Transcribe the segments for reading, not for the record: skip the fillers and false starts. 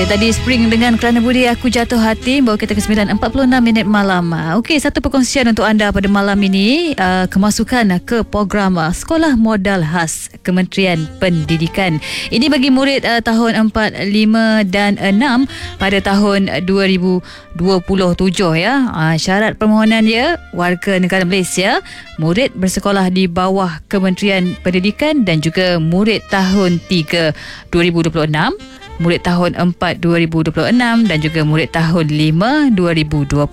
Tadi Spring dengan Kerana Budi Aku Jatuh Hati bawa kita ke 9.46 malam. Okey, satu perkongsian untuk anda pada malam ini, kemasukan ke program Sekolah Modal Khas Kementerian Pendidikan. Ini bagi murid tahun 4, 5 dan 6 pada tahun 2027 ya. Syarat permohonan dia warga negara Malaysia, murid bersekolah di bawah Kementerian Pendidikan dan juga murid tahun 3 2026, murid tahun 4 2026 dan juga murid tahun 5 2026.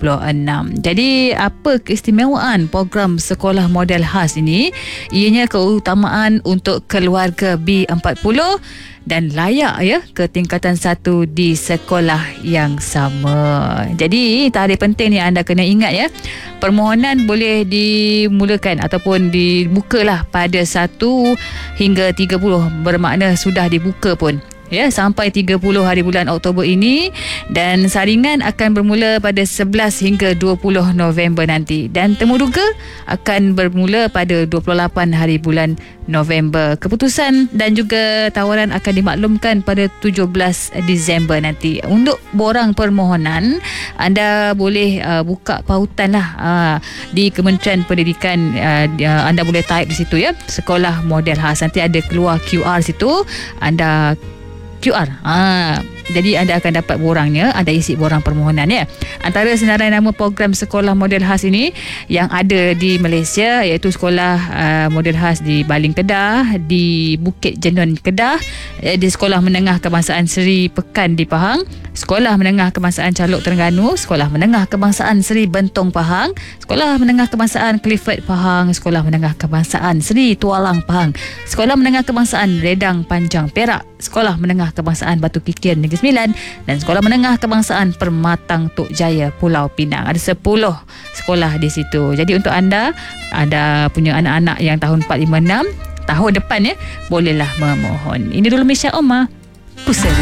Jadi apa keistimewaan program sekolah model khas ini? Ianya keutamaan untuk keluarga B40 dan layak ya ke tingkatan 1 di sekolah yang sama. Jadi tarikh penting ni anda kena ingat ya. Permohonan boleh dimulakan ataupun dibukalah pada 1 hingga 30, bermakna sudah dibuka pun ya sampai 30 hari bulan Oktober ini, dan saringan akan bermula pada 11 hingga 20 November nanti dan temuduga akan bermula pada 28 hari bulan November. Keputusan dan juga tawaran akan dimaklumkan pada 17 Disember nanti. Untuk borang permohonan, anda boleh buka pautan lah di Kementerian Pendidikan. Anda boleh type di situ ya, Sekolah Model Khas. Nanti ada keluar QR situ, anda QR. Jadi anda akan dapat borangnya, ada isi borang permohonan ya. Antara senarai nama program sekolah model khas ini yang ada di Malaysia iaitu Sekolah Model Khas di Baling Kedah, di Bukit Jenun Kedah, di Sekolah Menengah Kebangsaan Seri Pekan di Pahang, Sekolah Menengah Kebangsaan Caluk Terengganu, Sekolah Menengah Kebangsaan Seri Bentong Pahang, Sekolah Menengah Kebangsaan Clifford Pahang, Sekolah Menengah Kebangsaan Seri Tualang Pahang, Sekolah Menengah Kebangsaan Redang Panjang Perak, Sekolah Menengah Kebangsaan Batu Kikir Negeri Sembilan dan Sekolah Menengah Kebangsaan Permatang Tok Jaya Pulau Pinang. Ada 10 sekolah di situ. Jadi untuk anda punya anak-anak yang tahun 4, 5, 6 tahun depan ya, bolehlah memohon. Ini dulu Misha Omar Pusat.